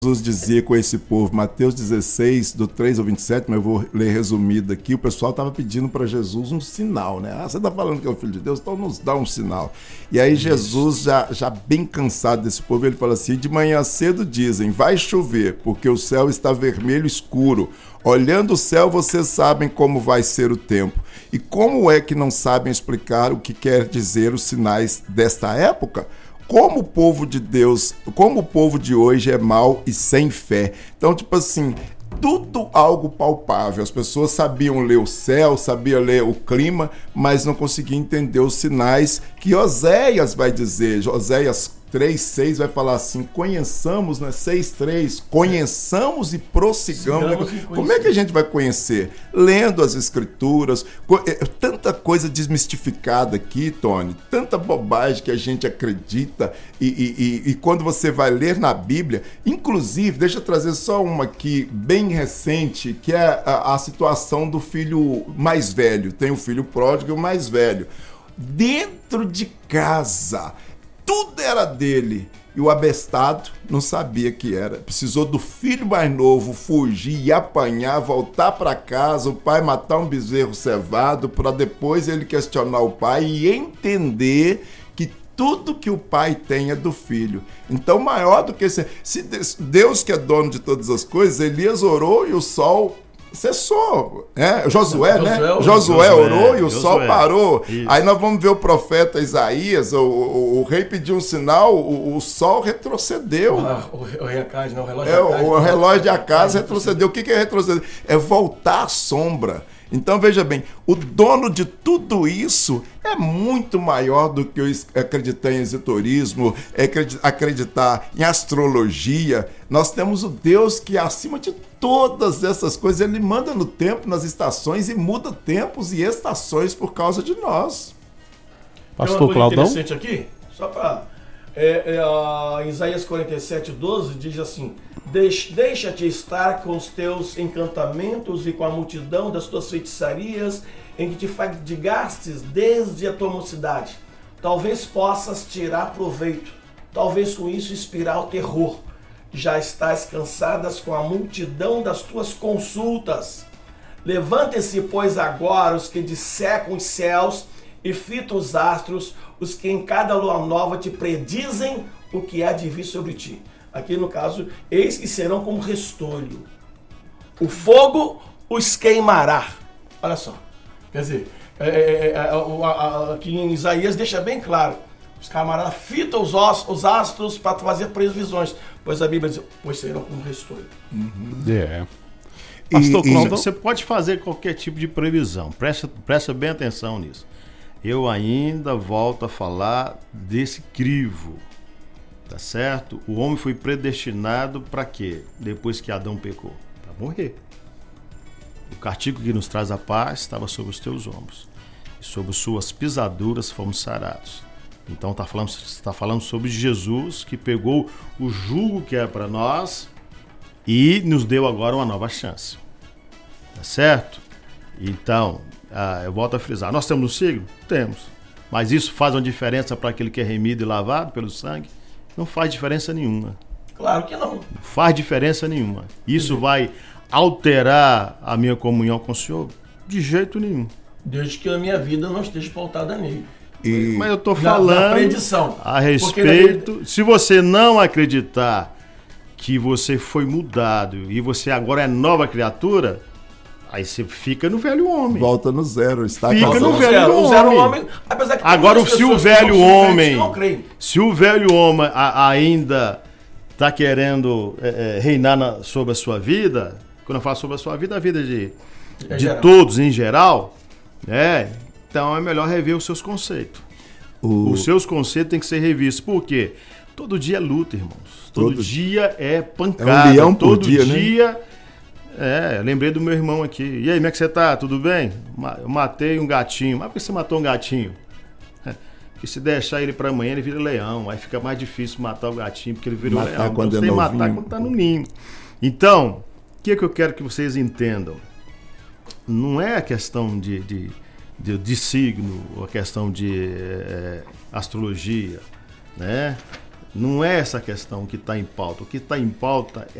Jesus dizia com esse povo, Mateus 16, do 3 ao 27, mas eu vou ler resumido aqui, o pessoal estava pedindo para Jesus um sinal, né? Você está falando que é o Filho de Deus, então nos dá um sinal. E aí Jesus, já bem cansado desse povo, ele fala assim, de manhã cedo dizem, vai chover, porque o céu está vermelho escuro. Olhando o céu, vocês sabem como vai ser o tempo. E como é que não sabem explicar o que quer dizer os sinais desta época? Como o povo de Deus, como o povo de hoje é mau e sem fé. Então, tipo assim, tudo algo palpável. As pessoas sabiam ler o céu, sabiam ler o clima, mas não conseguiam entender os sinais que Oséias vai dizer. Oséias 3:6 vai falar assim, conheçamos, né? 6:3, conheçamos e prossigamos. Como é que a gente vai conhecer? Lendo as escrituras, tanta coisa desmistificada aqui, Tony, tanta bobagem que a gente acredita e quando você vai ler na Bíblia, inclusive, deixa eu trazer só uma aqui, bem recente, que é a situação do filho mais velho. Tem o filho pródigo e o mais velho. Dentro de casa, tudo era dele. E o abestado não sabia que era. Precisou do filho mais novo fugir e apanhar, voltar para casa, o pai matar um bezerro cevado, para depois ele questionar o pai e entender que tudo que o pai tem é do filho. Então, maior do que se Deus que é dono de todas as coisas, Elias orou e o sol cessou, Josué, né? Josué orou e o sol parou. Isso. Aí nós vamos ver o profeta Isaías, o rei pediu um sinal, o sol retrocedeu. O relógio de Acás retrocedeu. O que é retroceder? É voltar à sombra. Então, veja bem, o dono de tudo isso é muito maior do que eu acreditar em esoterismo, acreditar em astrologia. Nós temos o Deus que, acima de todas essas coisas, ele manda no tempo, nas estações, e muda tempos e estações por causa de nós. Pastor Claudão? Tem uma coisa interessante aqui, só para... em Isaías 47:12 diz assim, deixa-te estar com os teus encantamentos e com a multidão das tuas feitiçarias em que te fadigastes desde a tua mocidade. Talvez possas tirar proveito, talvez com isso inspirar o terror. Já estás cansadas com a multidão das tuas consultas. Levantem-se, pois, agora os que dissecam os céus e fitam os astros, os que em cada lua nova te predizem o que há de vir sobre ti. Aqui no caso, eis que serão como restolho. O fogo os queimará. Olha só. Quer dizer, aqui em Isaías deixa bem claro. Os camaradas fitam os astros para fazer previsões. Pois a Bíblia diz, pois serão como restolho. Pastor Claudão, você pode fazer qualquer tipo de previsão. Presta bem atenção nisso. Eu ainda volto a falar desse crivo, tá certo? O homem foi predestinado para quê? Depois que Adão pecou, para morrer. O castigo que nos traz a paz estava sobre os teus ombros, e sobre suas pisaduras fomos sarados. Então está falando sobre Jesus, que pegou o jugo que era para nós e nos deu agora uma nova chance, tá certo? Então, eu volto a frisar, nós temos o signo? Temos. Mas isso faz uma diferença para aquele que é remido e lavado pelo sangue? Não faz diferença nenhuma. Claro que não. Não faz diferença nenhuma. Isso vai alterar a minha comunhão com o Senhor? De jeito nenhum. Desde que a minha vida não esteja pautada nele. Mas eu estou falando a respeito... Se você não acreditar que você foi mudado e você agora é nova criatura... Aí você fica no velho homem. Volta no zero. Fica no velho homem. Agora, se o velho homem... Se o velho homem ainda está querendo reinar sobre a sua vida... Quando eu falo sobre a sua vida, a vida de todos em geral... Então é melhor rever os seus conceitos. Os seus conceitos têm que ser revistos. Por quê? Todo dia é luta, irmãos. Todo dia é pancada. É um leão por todo dia, né? Eu lembrei do meu irmão aqui. E aí, como é que você tá? Tudo bem? Eu matei um gatinho. Mas por que você matou um gatinho? Porque se deixar ele para amanhã, ele vira leão. Aí fica mais difícil matar o gatinho, porque ele virou leão. Então, você tem que matar quando tá no ninho. Então, o que eu quero que vocês entendam? Não é a questão de signo, ou a questão de astrologia, né? Não é essa questão que está em pauta. O que está em pauta